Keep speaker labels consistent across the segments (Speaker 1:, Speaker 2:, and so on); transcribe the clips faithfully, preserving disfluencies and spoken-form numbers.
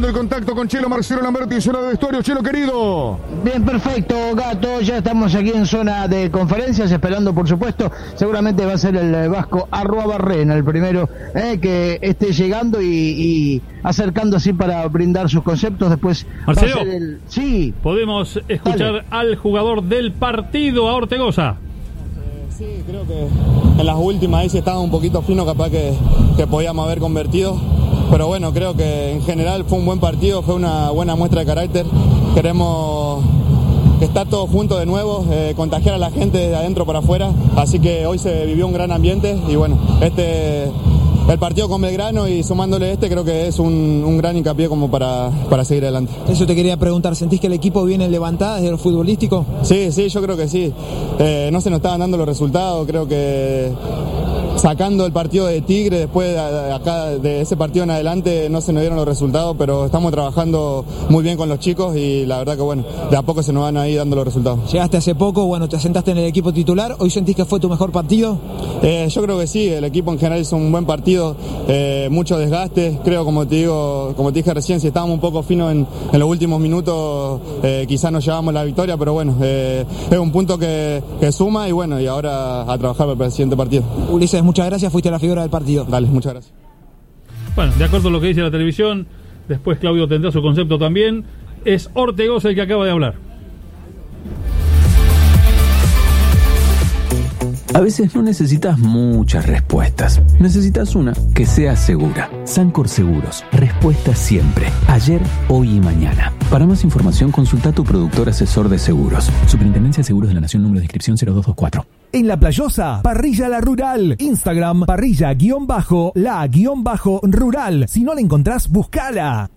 Speaker 1: el contacto con Chelo Marcelo Lamberti en zona de vestuario. Chelo, querido.
Speaker 2: Bien, perfecto, Gato. Ya estamos aquí en zona de conferencias, esperando, por supuesto. Seguramente va a ser el Vasco Arruabarrena, el primero eh, que esté llegando y, y acercando así para brindar sus conceptos. Después
Speaker 3: Marcelo,
Speaker 2: va a ser el... sí.
Speaker 3: Podemos escuchar
Speaker 2: Dale.
Speaker 3: al jugador del partido, a Ortegoza.
Speaker 4: Sí, creo que en las últimas ahí sí estaba un poquito fino, capaz que, que podíamos haber convertido. Pero bueno, creo que en general fue un buen partido, fue una buena muestra de carácter. Queremos estar todos juntos de nuevo, eh, contagiar a la gente de adentro para afuera. Así que hoy se vivió un gran ambiente y bueno, este... el partido con Belgrano y sumándole este creo que es un, un gran hincapié como para, para seguir adelante.
Speaker 5: Eso te quería preguntar, ¿sentís que el equipo viene levantado desde lo futbolístico?
Speaker 4: Sí, sí, yo creo que sí. Eh, no se nos estaban dando los resultados, creo que sacando el partido de Tigre, después de, de acá de ese partido en adelante no se nos dieron los resultados, pero estamos trabajando muy bien con los chicos y la verdad que bueno, de a poco se nos van a ir dando los resultados.
Speaker 5: Llegaste hace poco, bueno, te asentaste en el equipo titular, ¿hoy sentís que fue tu mejor partido?
Speaker 4: Eh, yo creo que sí, el equipo en general hizo un buen partido, eh, mucho desgaste, creo como te digo, como te dije recién, si estábamos un poco finos en, en los últimos minutos, eh, quizás nos llevamos la victoria, pero bueno, eh, es un punto que, que suma y bueno, y ahora a trabajar para el siguiente partido.
Speaker 5: Ulises, muchas gracias, fuiste la figura del partido.
Speaker 4: Dale, muchas gracias.
Speaker 3: Bueno, de acuerdo a lo que dice la televisión, después Claudio tendrá su concepto también, es Ortegoza el que acaba de hablar.
Speaker 6: A veces no necesitas muchas respuestas. Necesitas una que sea segura. Sancor Seguros. Respuesta siempre. Ayer, hoy y mañana. Para más información, consulta a tu productor asesor de seguros. Superintendencia de Seguros de la Nación, número de inscripción cero dos dos cuatro.
Speaker 7: En La Playosa, Parrilla La Rural. Instagram, parrilla guión bajo, la guión bajo rural. Si no la encontrás, buscala.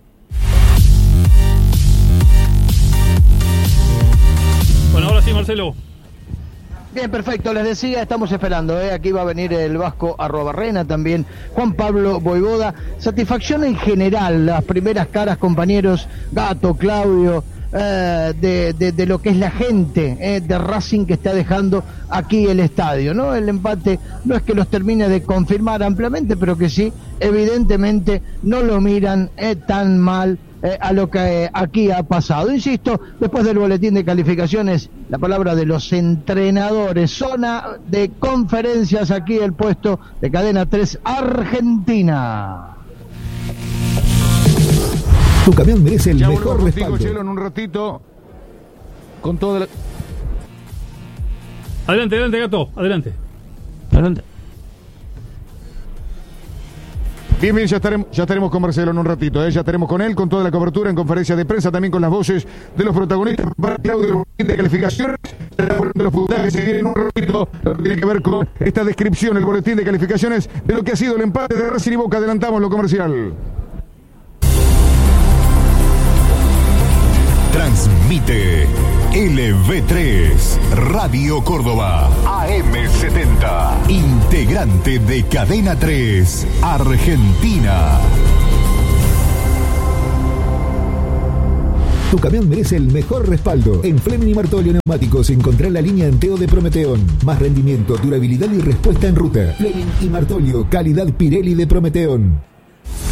Speaker 3: Bueno, ahora sí, Marcelo.
Speaker 2: Bien, perfecto, les decía, estamos esperando, ¿eh? Aquí va a venir el Vasco Arruabarrena también, Juan Pablo Voivoda. Satisfacción en general, las primeras caras, compañeros, Gato, Claudio, eh, de, de, de lo que es la gente eh, de Racing que está dejando aquí el estadio, ¿no? El empate no es que los termine de confirmar ampliamente, pero que sí, evidentemente no lo miran eh, tan mal Eh, a lo que eh, aquí ha pasado. Insisto, después del boletín de calificaciones, la palabra de los entrenadores. Zona de conferencias, aquí el puesto de Cadena tres Argentina.
Speaker 7: Tu camión merece el
Speaker 1: Ya
Speaker 7: mejor
Speaker 1: volvemos contigo,
Speaker 7: respaldo.
Speaker 1: Chelo, en un ratito con toda la...
Speaker 3: Adelante, adelante, Gato, adelante.
Speaker 2: Adelante.
Speaker 1: Bien, bien, ya estaremos, ya estaremos con Marcelo en un ratito, ¿eh? Ya estaremos con él, con toda la cobertura en conferencia de prensa, también con las voces de los protagonistas para Claudio de calificaciones, de los puntajes que se vienen en un ratito, lo que tiene que ver con esta descripción, el boletín de calificaciones de lo que ha sido el empate de Racing y Boca. Adelantamos lo comercial.
Speaker 8: Transmite L V tres, Radio Córdoba, A M setenta, integrante de Cadena tres, Argentina.
Speaker 7: Tu camión merece el mejor respaldo. En Fleming y Martolio Neumáticos encontrá la línea Anteo de Prometeón. Más rendimiento, durabilidad y respuesta en ruta. Fleming y Martolio, calidad Pirelli de Prometeón.